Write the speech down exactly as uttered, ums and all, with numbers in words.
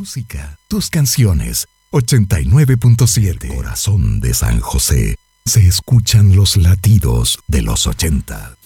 música, tus canciones. ochenta y nueve punto siete. Corazón de San José. Se escuchan los latidos de los ochenta.